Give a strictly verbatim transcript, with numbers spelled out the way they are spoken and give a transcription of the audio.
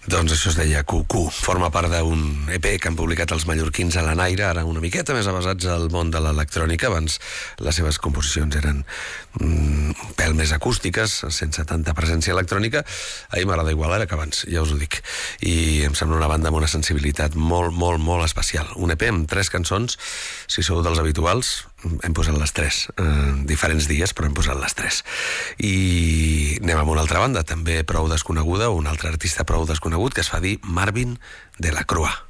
Doncs això es deia Q Q. Forma part d'un E P que han publicat els mallorquins a la Naire, ara una miqueta més avasats al món de l'electrònica. Abans les seves composicions eren mm, un pèl més acústiques, sense tanta presència electrònica. A mi m'agrada igual ara que abans, ja us ho dic. I em sembla una banda amb una sensibilitat molt, molt, molt especial. Un E P amb tres cançons, si sou dels habituals, hem posat les tres, eh, diferents dies, però hem posat les tres. I anem amb una altra banda, també prou desconeguda, un altre artista prou desconegut, que es fa dir Marvin de la Croix.